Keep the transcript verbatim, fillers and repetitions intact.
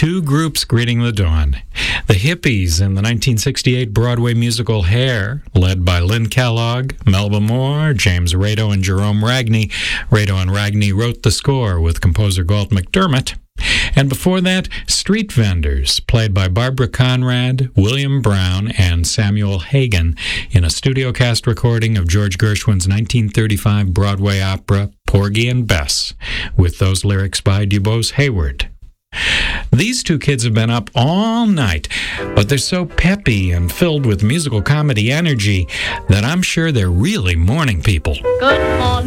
two groups greeting the dawn. The Hippies in the nineteen sixty-eight Broadway musical Hair, led by Lynn Kellogg, Melba Moore, James Rado, and Jerome Ragney. Rado and Ragney wrote the score with composer Galt McDermott. And before that, Street Vendors, played by Barbara Conrad, William Brown, and Samuel Hagen in a studio cast recording of George Gershwin's nineteen thirty-five Broadway opera Porgy and Bess, with those lyrics by DuBose Hayward. These two kids have been up all night, but they're so peppy and filled with musical comedy energy that I'm sure they're really morning people. Good morning.